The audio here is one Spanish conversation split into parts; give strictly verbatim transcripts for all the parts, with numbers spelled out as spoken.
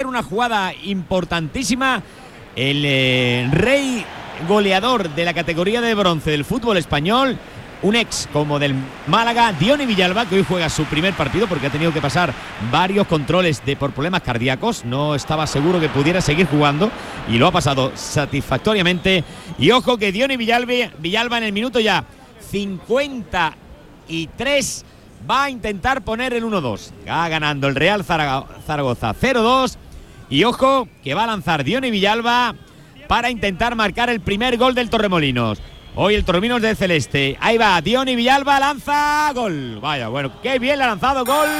una jugada importantísima el eh, rey goleador de la categoría de bronce del fútbol español, un ex como del Málaga, Diony Villalba, que hoy juega su primer partido porque ha tenido que pasar varios controles de por problemas cardíacos, no estaba seguro que pudiera seguir jugando y lo ha pasado satisfactoriamente. Y ojo que Diony Villalba, Villalba en el minuto ya cincuenta y tres va a intentar poner el uno dos. Va ganando el Real Zaragoza cero dos y ojo que va a lanzar Diony Villalba para intentar marcar el primer gol del Torremolinos. Hoy el Torremolinos de celeste. Ahí va Diony Villalba, lanza, gol. Vaya, bueno, qué bien le ha lanzado, gol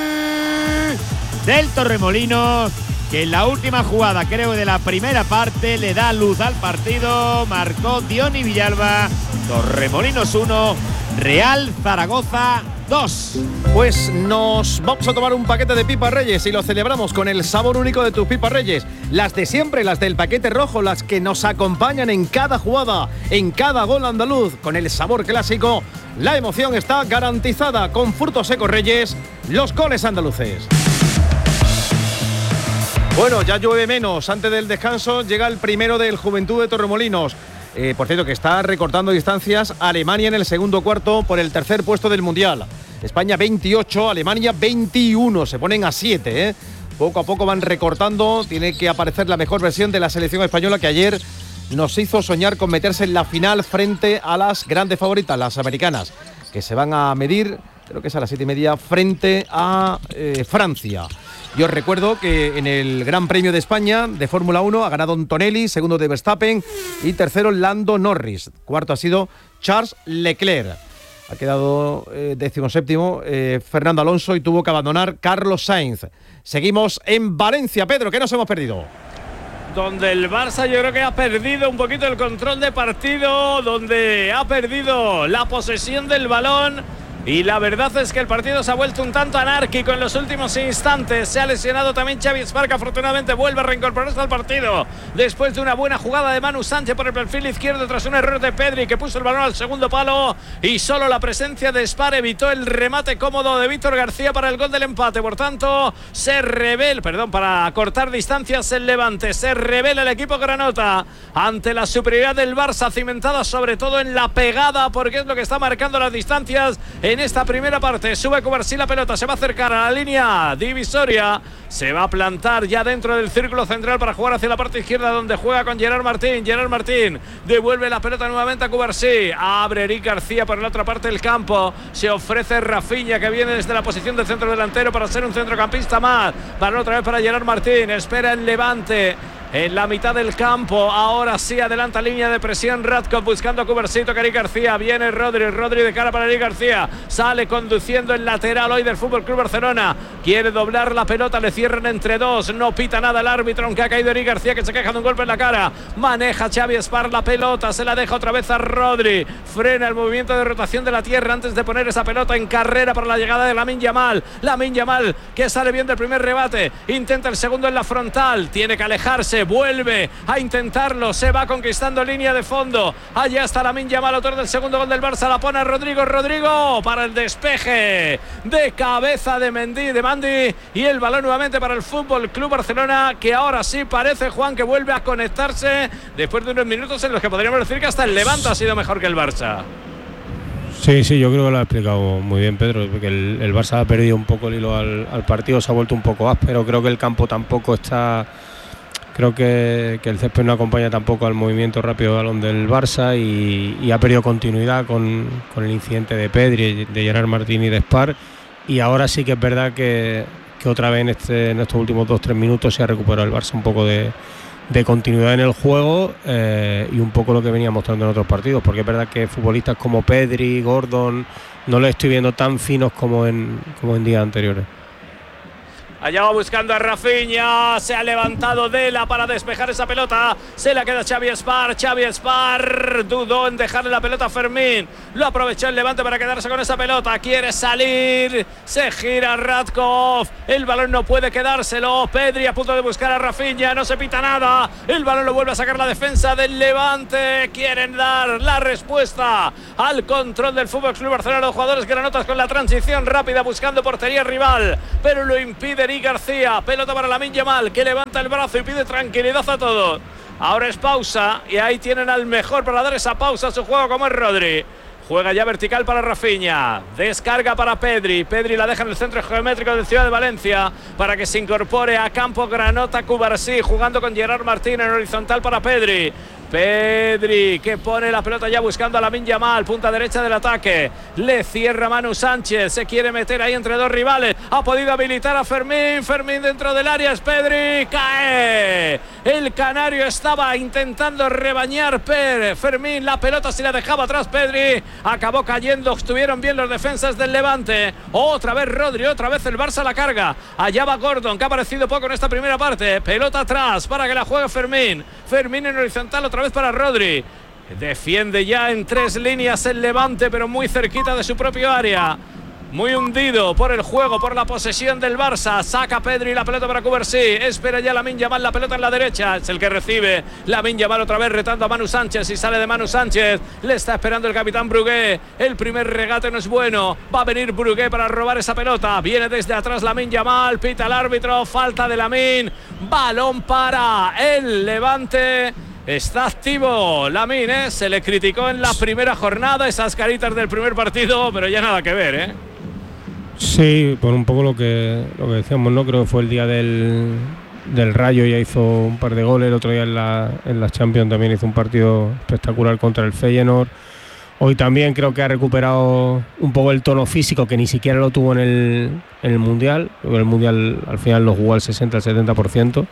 del Torremolinos, que en la última jugada, creo, de la primera parte le da luz al partido. Marcó Diony Villalba. Torremolinos uno, Real Zaragoza dos. Pues nos vamos a tomar un paquete de pipas Reyes y lo celebramos con el sabor único de tus pipas Reyes. Las de siempre, las del paquete rojo, las que nos acompañan en cada jugada, en cada gol andaluz. Con el sabor clásico, la emoción está garantizada. Con Frutos Secos Reyes, los goles andaluces. Bueno, ya llueve menos. Antes del descanso llega el primero del Juventud de Torremolinos. Eh, por cierto, que está recortando distancias. Alemania en el segundo cuarto por el tercer puesto del Mundial. España veintiocho, Alemania veintiuno. Se ponen a siete, ¿eh? Poco a poco van recortando. Tiene que aparecer la mejor versión de la selección española, que ayer nos hizo soñar con meterse en la final frente a las grandes favoritas, las americanas, que se van a medir, creo que es a las siete y media, frente a eh, Francia. Yo os recuerdo que en el Gran Premio de España de Fórmula uno ha ganado Antonelli, segundo de Verstappen y tercero Lando Norris. Cuarto ha sido Charles Leclerc. Ha quedado eh, decimoséptimo eh, Fernando Alonso y tuvo que abandonar Carlos Sainz. Seguimos en Valencia, Pedro, ¿qué nos hemos perdido? Donde el Barça yo creo que ha perdido un poquito el control de partido, donde ha perdido la posesión del balón. Y la verdad es que el partido se ha vuelto un tanto anárquico en los últimos instantes. Se ha lesionado también Xavi Esparca, afortunadamente vuelve a reincorporarse al partido después de una buena jugada de Manu Sánchez por el perfil izquierdo tras un error de Pedri, que puso el balón al segundo palo, y solo la presencia de Spar evitó el remate cómodo de Víctor García para el gol del empate. Por tanto, se revela, perdón, para cortar distancias el Levante, se revela el equipo granota ante la superioridad del Barça, cimentada sobre todo en la pegada, porque es lo que está marcando las distancias en esta primera parte. Sube Cubarsí la pelota, se va a acercar a la línea divisoria, se va a plantar ya dentro del círculo central para jugar hacia la parte izquierda, donde juega con Gerard Martín. Gerard Martín devuelve la pelota nuevamente a Cubarsí, abre Eric García por la otra parte del campo, se ofrece Rafinha, que viene desde la posición de centro delantero para ser un centrocampista más, para otra vez para Gerard Martín, espera el Levante en la mitad del campo. Ahora sí adelanta línea de presión Radkov buscando a Cubarsí, toca Eric García, viene Rodri, Rodri de cara para Eric García, sale conduciendo el lateral hoy del F C Barcelona, quiere doblar la pelota, le cierran entre dos, no pita nada el árbitro, aunque ha caído Eric García, que se queja de un golpe en la cara. Maneja Xavi Espar la pelota, se la deja otra vez a Rodri, frena el movimiento de rotación de la tierra antes de poner esa pelota en carrera para la llegada de Lamine Yamal. Lamine Yamal, que sale bien del primer rebate, intenta el segundo en la frontal, tiene que alejarse, vuelve a intentarlo, se va conquistando línea de fondo. Allá está Lamine Yamal, autor del segundo gol del Barça, la pone a Rodrigo, Rodrigo para el despeje de cabeza de Mendy, de Mandi, y el balón nuevamente para el Fútbol Club Barcelona, que ahora sí parece, Juan, que vuelve a conectarse después de unos minutos en los que podríamos decir que hasta el Levante ha sido mejor que el Barça. Sí, sí, yo creo que lo ha explicado muy bien Pedro, porque el, el Barça ha perdido un poco el hilo al, al partido, se ha vuelto un poco áspero, creo que el campo tampoco está... Creo que, que el césped no acompaña tampoco al movimiento rápido de balón del Barça y, y ha perdido continuidad con, con el incidente de Pedri, de Gerard Martín y de Spar. Y ahora sí que es verdad que, que otra vez en, este, en estos últimos dos tres minutos se ha recuperado el Barça un poco de, de continuidad en el juego eh, y un poco lo que venía mostrando en otros partidos, porque es verdad que futbolistas como Pedri, Gordon, no los estoy viendo tan finos como en, como en días anteriores. Allá va buscando a Rafinha, se ha levantado Dela para despejar esa pelota, se la queda Xavi Espar, Xavi Espar dudó en dejarle la pelota a Fermín, lo aprovechó el Levante para quedarse con esa pelota, quiere salir, se gira Radkov, el balón no puede quedárselo, Pedri a punto de buscar a Rafinha, no se pita nada, el balón lo vuelve a sacar la defensa del Levante, quieren dar la respuesta al control del F C Barcelona, los jugadores granotas con la transición rápida buscando portería rival, pero lo impide Dani García, pelota para Lamine Yamal, que levanta el brazo y pide tranquilidad a todos. Ahora es pausa y ahí tienen al mejor para dar esa pausa a su juego, como es Rodri. Juega ya vertical para Rafinha. Descarga para Pedri. Pedri la deja en el centro geométrico de Ciudad de Valencia para que se incorpore a campo Granota Cubarsí, jugando con Gerard Martín en horizontal para Pedri. Pedri, que pone la pelota ya buscando a Lamine Yamal, punta derecha del ataque. Le cierra Manu Sánchez, se quiere meter ahí entre dos rivales. Ha podido habilitar a Fermín. Fermín dentro del área, es Pedri. Cae. El canario estaba intentando rebañar Per. Fermín, la pelota se la dejaba atrás Pedri. Acabó cayendo, estuvieron bien los defensas del Levante. Otra vez Rodri, otra vez el Barça la carga. Allá va Gordon, que ha aparecido poco en esta primera parte. Pelota atrás para que la juegue Fermín. Fermín en horizontal, otra vez para Rodri. Defiende ya en tres líneas el Levante, pero muy cerquita de su propio área. Muy hundido por el juego, por la posesión del Barça. Saca Pedri la pelota para Cubarsí. Espera ya Lamine Yamal, la pelota en la derecha. Es el que recibe. Lamine Yamal otra vez retando a Manu Sánchez. Y sale de Manu Sánchez. Le está esperando el capitán Brugué. El primer regate no es bueno. Va a venir Brugué para robar esa pelota. Viene desde atrás Lamine Yamal. Pita el árbitro. Falta de Lamine. Balón para el Levante. Está activo Lamine, ¿eh? Se le criticó en la primera jornada esas caritas del primer partido, pero ya nada que ver, ¿eh? Sí, por un poco lo que lo que decíamos, ¿no? Creo que fue el día del, del Rayo, ya hizo un par de goles. El otro día en la, en la Champions también hizo un partido espectacular contra el Feyenoord. Hoy también creo que ha recuperado un poco el tono físico, que ni siquiera lo tuvo en el, en el Mundial. El Mundial al final lo jugó al sesenta al setenta por ciento.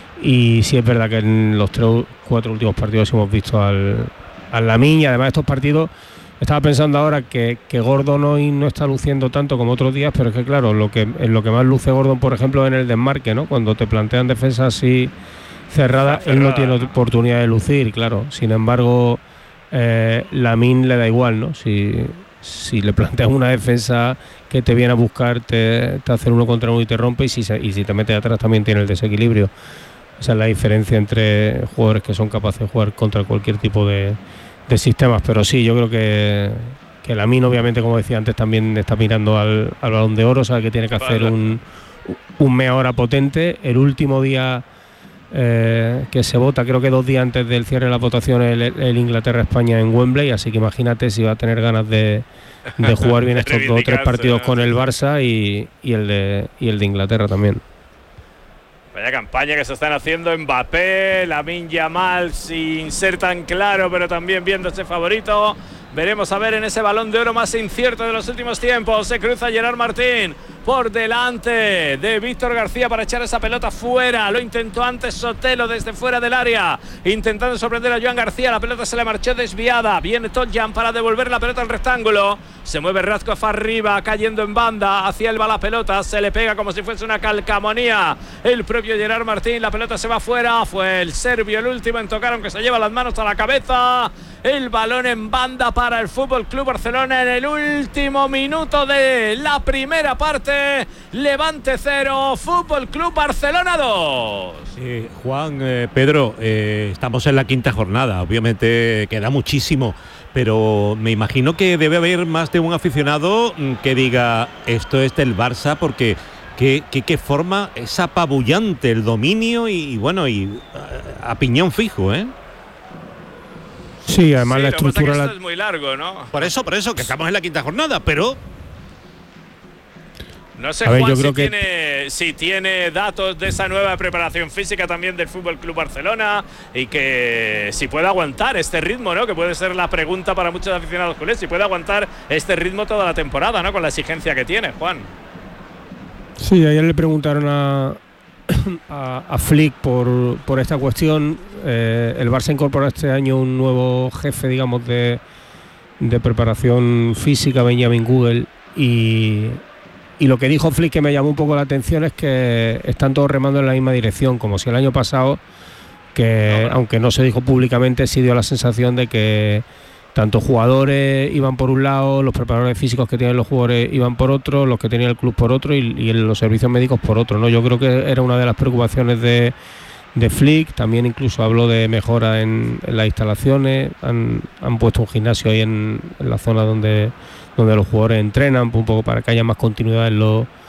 Y sí es verdad que en los tres cuatro últimos partidos hemos visto al, al Lamine. Y además estos partidos, estaba pensando ahora que, que Gordon hoy no está luciendo tanto como otros días, pero es que claro, lo que, en lo que más luce Gordon, por ejemplo, en el desmarque, ¿no? Cuando te plantean defensas así cerradas, él no tiene oportunidad de lucir, claro. Sin embargo, eh, Lamine le da igual, ¿no? Si, si le planteas una defensa que te viene a buscar, te, te hace uno contra uno y te rompe, y si, se, y si te metes atrás también tiene el desequilibrio. Esa es la diferencia entre jugadores que son capaces de jugar contra cualquier tipo de, de sistemas. Pero sí, yo creo que, que Lamine, obviamente, como decía antes, también está mirando al, al Balón de Oro, sabe que tiene que hacer un, un mejora potente. El último día eh, que se vota, creo que dos días antes del cierre de las votaciones, el, el Inglaterra-España en Wembley, así que imagínate si va a tener ganas de, de jugar bien estos dos o tres partidos con el Barça y, y, el de, y el de Inglaterra también. Vaya campaña que se están haciendo Mbappé, Lamine Yamal sin ser tan claro, pero también viéndose favorito. Veremos a ver en ese Balón de Oro más incierto de los últimos tiempos. Se cruza Gerard Martín por delante de Víctor García para echar esa pelota fuera. Lo intentó antes Sotelo desde fuera del área, intentando sorprender a Joan García. La pelota se le marchó desviada. Viene Totjan para devolver la pelota al rectángulo. Se mueve Radkov arriba, cayendo en banda. Hacia él va la pelota. Se le pega como si fuese una calcamonía el propio Gerard Martín. La pelota se va fuera. Fue el serbio el último en tocar, aunque se lleva las manos a la cabeza. El balón en banda para el F C Barcelona en el último minuto de la primera parte. Levante cero, F C Barcelona dos. Eh, Juan, eh, Pedro, eh, estamos en la quinta jornada. Obviamente queda muchísimo, pero me imagino que debe haber más de un aficionado que diga esto es del Barça, porque qué, qué, qué forma es apabullante el dominio y, y bueno, y a, a piñón fijo, ¿eh? Sí, además sí, la Lo estructura... que pasa es que la... esto es muy largo, ¿no? Por eso, por eso, que estamos en la quinta jornada, pero... No sé, A ver, Juan, yo si, creo que- tiene, si tiene datos de esa nueva preparación física también del F C Barcelona y que si puede aguantar este ritmo, ¿no? Que puede ser la pregunta para muchos aficionados culés, si puede aguantar este ritmo toda la temporada, ¿no? Con la exigencia que tiene, Juan. Sí, ayer le preguntaron a, a, a Flick por, por esta cuestión. Eh, el Barça incorpora este año un nuevo jefe, digamos, de, de preparación física, Benjamin Google, y, y lo que dijo Flick, que me llamó un poco la atención, es que están todos remando en la misma dirección, como si el año pasado, que no, no. aunque no se dijo públicamente, sí dio la sensación de que tanto jugadores iban por un lado, los preparadores físicos que tienen los jugadores iban por otro, los que tenía el club por otro y, y los servicios médicos por otro, ¿no? Yo creo que era una de las preocupaciones de, de Flick. También incluso habló de mejora en, en las instalaciones. Han, han puesto un gimnasio ahí en, en la zona donde, donde los jugadores entrenan, un poco para que haya más continuidad en los,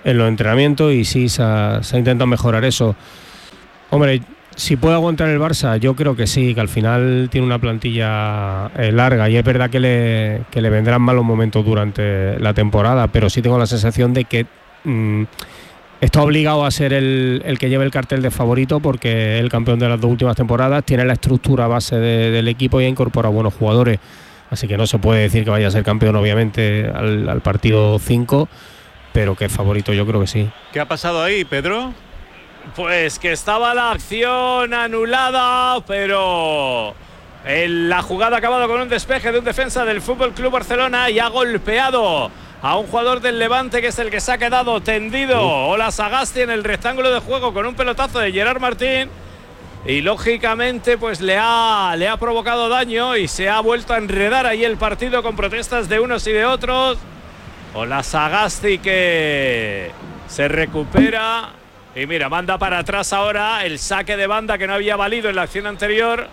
en los entrenamientos y sí se ha, se ha intentado mejorar eso. Hombre, si puede aguantar el Barça, yo creo que sí, que al final tiene una plantilla eh, larga y es verdad que le, que le vendrán malos momentos durante la temporada, pero sí tengo la sensación de que mmm, está obligado a ser el, el que lleve el cartel de favorito porque es el campeón de las dos últimas temporadas, tiene la estructura base de, del equipo y ha incorporado buenos jugadores, así que no se puede decir que vaya a ser campeón obviamente al, al partido cinco, pero que es favorito yo creo que sí. ¿Qué ha pasado ahí, Pedro? Pues que estaba la acción anulada, pero el, la jugada ha acabado con un despeje de un defensa del F C Barcelona y ha golpeado a un jugador del Levante que es el que se ha quedado tendido. Ola Sagasti en el rectángulo de juego con un pelotazo de Gerard Martín y lógicamente pues le ha, le ha provocado daño y se ha vuelto a enredar ahí el partido con protestas de unos y de otros. Ola Sagasti que se recupera. Y mira, manda para atrás ahora el saque de banda que no había valido en la acción anterior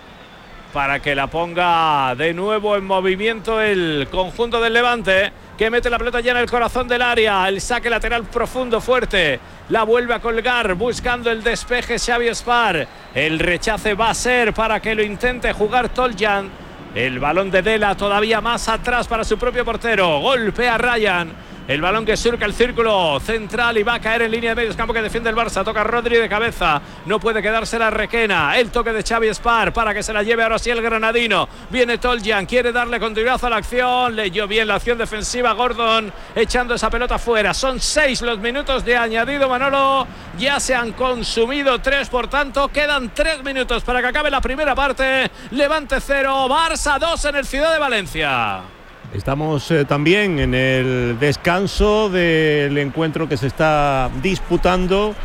para que la ponga de nuevo en movimiento el conjunto del Levante, que mete la pelota ya en el corazón del área. El saque lateral profundo, fuerte. La vuelve a colgar buscando el despeje Xavi Espar. El rechace va a ser para que lo intente jugar Toljan. El balón de Dela todavía más atrás para su propio portero. Golpea a Ryan. El balón que surca el círculo central y va a caer en línea de medios campo que defiende el Barça. Toca Rodri de cabeza. No puede quedarse la Requena. El toque de Xavi Espar para que se la lleve ahora sí el granadino. Viene Toljan. Quiere darle continuidad a la acción. Leyó bien la acción defensiva Gordon. Echando esa pelota fuera. Son seis los minutos de añadido, Manolo. Ya se han consumido tres. Por tanto, quedan tres minutos para que acabe la primera parte. Levante cero. Barça dos en el Ciudad de Valencia. Estamos eh, también en el descanso del encuentro que se está disputando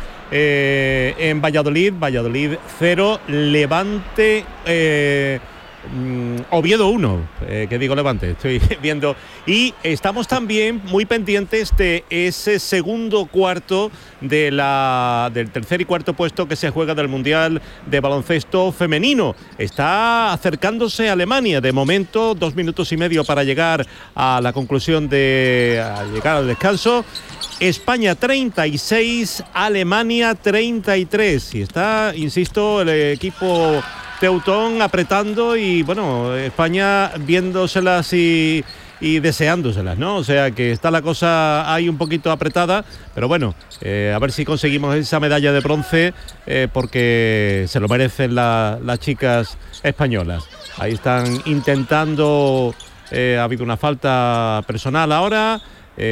eh, en Valladolid. Valladolid cero, Levante eh, mm, Oviedo uno, eh, que digo Levante, estoy viendo. Y estamos también muy pendientes de ese segundo cuarto de la, del tercer y cuarto puesto que se juega del Mundial de Baloncesto Femenino. Está acercándose a Alemania, de momento dos minutos y medio para llegar a la conclusión de a llegar al descanso. España treinta y seis, Alemania treinta y tres. Y está, insisto, el equipo teutón apretando y bueno, España viéndoselas y y deseándoselas, ¿no? O sea que está la cosa ahí un poquito apretada, pero bueno, eh, a ver si conseguimos esa medalla de bronce eh, porque se lo merecen la, las chicas españolas. Ahí están intentando, eh, ha habido una falta personal ahora,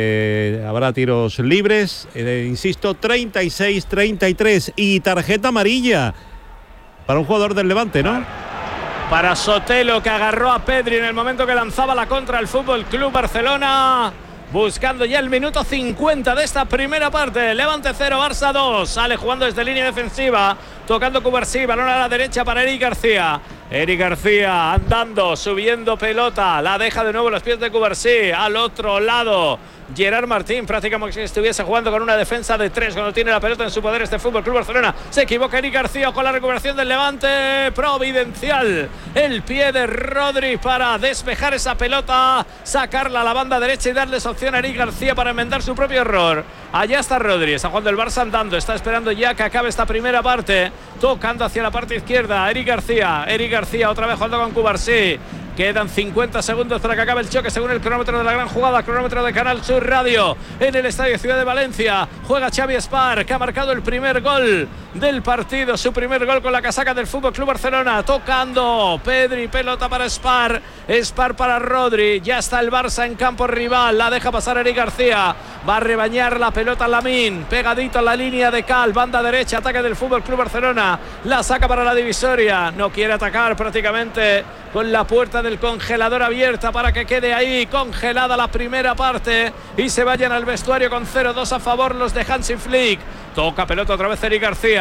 eh, habrá tiros libres, eh, insisto, treinta y seis treinta y tres y tarjeta amarilla para un jugador del Levante, ¿no? Para Sotelo, que agarró a Pedri en el momento que lanzaba la contra el F C Barcelona. Buscando ya el minuto cincuenta de esta primera parte. Levante cero, Barça dos. Sale jugando desde línea defensiva. Tocando Cubarsí. Balón a la derecha para Eric García. Eric García andando, subiendo pelota. La deja de nuevo los pies de Cubarsí. Al otro lado, Gerard Martín, prácticamente si estuviese jugando con una defensa de tres cuando tiene la pelota en su poder este F C Barcelona. Se equivoca Eric García con la recuperación del Levante. Providencial el pie de Rodri para despejar esa pelota, sacarla a la banda derecha y darles opción a Eric García para enmendar su propio error. Allá está Rodri, está jugando el Barça andando, está esperando ya que acabe esta primera parte, tocando hacia la parte izquierda. Eric García, Eric García otra vez jugando con Cubarsí. Quedan cincuenta segundos para que acabe el choque según el cronómetro de la gran jugada, cronómetro de Canal Sur Radio en el Estadio Ciudad de Valencia. Juega Xavi Espar, que ha marcado el primer gol del partido, su primer gol con la casaca del F C Barcelona. Tocando Pedri, pelota para Espar, Espar para Rodri. Ya está el Barça en campo rival, la deja pasar Eric García. Va a rebañar la pelota Lamín, pegadito a la línea de Cal, banda derecha, ataque del F C Barcelona. La saca para la divisoria, no quiere atacar prácticamente con la puerta del congelador abierta para que quede ahí congelada la primera parte y se vayan al vestuario con cero dos a favor los de Hansi Flick. Toca pelota otra vez Eric García.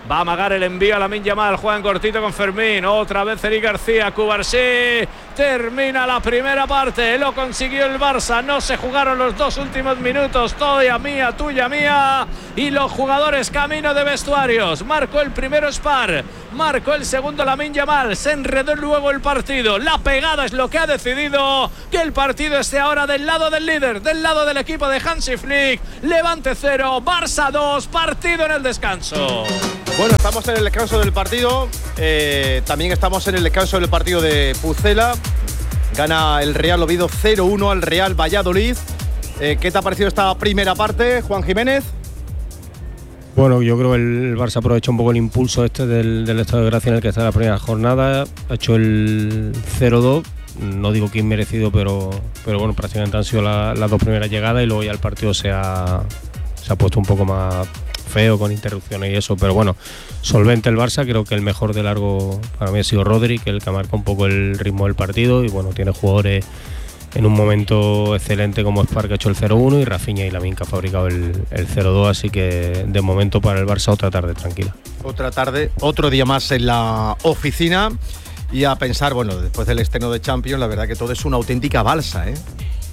Va a amagar el envío a Lamine Yamal. Juegan cortito con Fermín. Otra vez Eric García. Cubarsí. Termina la primera parte. Lo consiguió el Barça. No se jugaron los dos últimos minutos. Toya mía, tuya mía. Y los jugadores camino de vestuarios. Marcó el primero Spar. Marcó el segundo Lamine Yamal. Se enredó luego el partido. La pegada es lo que ha decidido que el partido esté ahora del lado del líder, del lado del equipo de Hansi Flick. Levante cero, Barça dos. Partido en el descanso. Bueno, estamos en el descanso del partido. Eh, también estamos en el descanso del partido de Pucela. Gana el Real Oviedo cero uno al Real Valladolid. Eh, ¿Qué te ha parecido esta primera parte, Juan Jiménez? Bueno, yo creo que el Barça aprovecha un poco el impulso este del, del estado de gracia en el que está la primera jornada. Ha hecho el cero dos. No digo que inmerecido, pero, pero bueno, prácticamente han sido la, las dos primeras llegadas y luego ya el partido se ha, se ha puesto un poco más feo con interrupciones y eso, pero bueno, solvente el Barça. Creo que el mejor de largo para mí ha sido Rodri, que es el que marca un poco el ritmo del partido y bueno, tiene jugadores en un momento excelente como Spar, que ha hecho el cero uno, y Rafinha y Lamine, que ha fabricado el, el cero dos, así que de momento para el Barça otra tarde tranquila. Otra tarde, otro día más en la oficina y a pensar, bueno, después del estreno de Champions, la verdad que todo es una auténtica balsa, ¿eh?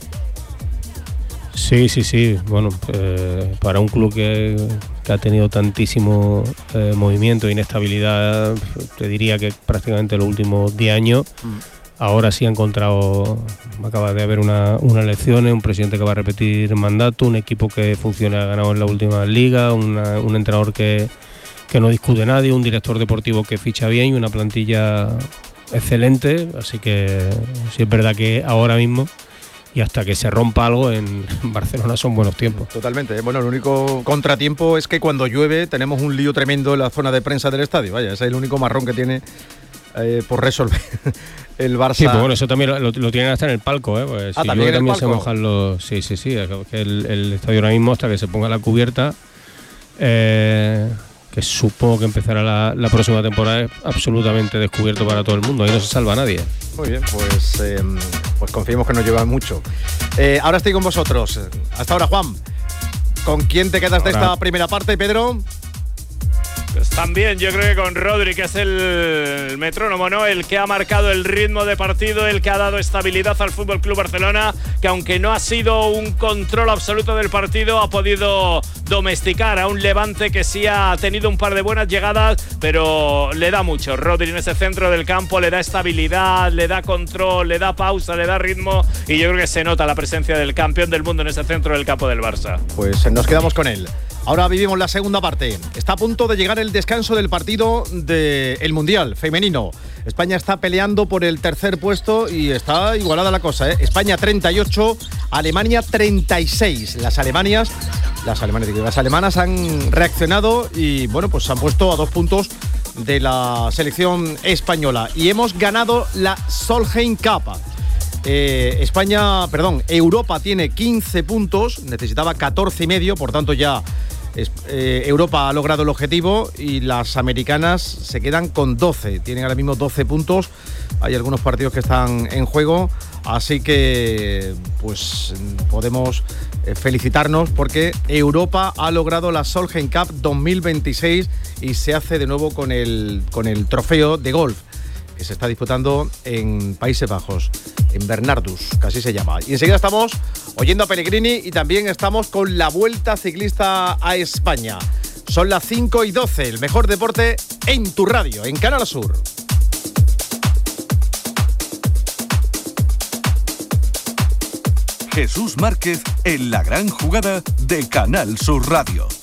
Sí, sí, sí. Bueno, eh, para un club que, que ha tenido tantísimo eh, movimiento e inestabilidad, te diría que prácticamente los últimos diez años, mm. ahora sí ha encontrado, acaba de haber una, una elección, un presidente que va a repetir mandato, un equipo que funciona, ha ganado en la última liga, una, un entrenador que, que no discute nadie, un director deportivo que ficha bien y una plantilla excelente, así que sí es verdad que ahora mismo y hasta que se rompa algo en Barcelona son buenos tiempos. Totalmente. Bueno, el único contratiempo es que cuando llueve tenemos un lío tremendo en la zona de prensa del estadio. Vaya, ese es el único marrón que tiene eh, por resolver el Barça. Sí, pues bueno, eso también lo, lo tienen hasta en el palco, ¿eh? Pues ah, si también, llueve también el se mojan los... Sí, sí, sí. Que el, el estadio ahora mismo, hasta que se ponga la cubierta, eh, que supongo que empezará la, la próxima temporada, es absolutamente descubierto para todo el mundo. Ahí no se salva a nadie. Muy bien, pues, eh, pues confiemos que nos lleva mucho. Eh, ahora estoy con vosotros. Hasta ahora, Juan. ¿Con quién te quedas ahora de esta primera parte, Pedro? Pues también yo creo que con Rodri, que es el metrónomo, ¿no? El que ha marcado el ritmo de partido, el que ha dado estabilidad al F C Barcelona, que aunque no ha sido un control absoluto del partido, ha podido domesticar a un Levante que sí ha tenido un par de buenas llegadas, pero le da mucho. Rodri en ese centro del campo le da estabilidad, le da control, le da pausa, le da ritmo, y yo creo que se nota la presencia del campeón del mundo en ese centro del campo del Barça. Pues nos quedamos con él. Ahora vivimos la segunda parte. Está a punto de llegar el descanso del partido del Mundial femenino. España está peleando por el tercer puesto y está igualada la cosa, ¿eh? España treinta y ocho, Alemania treinta y seis. Las alemanas, las alemanas, las alemanas han reaccionado y bueno, pues se han puesto a dos puntos de la selección española y hemos ganado la Solheim Cup. Eh, España, perdón, Europa tiene quince puntos, necesitaba catorce y medio, por tanto ya eh, Europa ha logrado el objetivo y las americanas se quedan con doce, tienen ahora mismo doce puntos, hay algunos partidos que están en juego, así que pues podemos felicitarnos porque Europa ha logrado la Solheim Cup dos mil veintiséis y se hace de nuevo con el, con el trofeo de golf que se está disputando en Países Bajos, en Bernardus, que así se llama. Y enseguida estamos oyendo a Pellegrini y también estamos con la Vuelta Ciclista a España. Son las cinco y doce, el mejor deporte en tu radio, en Canal Sur. Jesús Márquez en la gran jugada de Canal Sur Radio.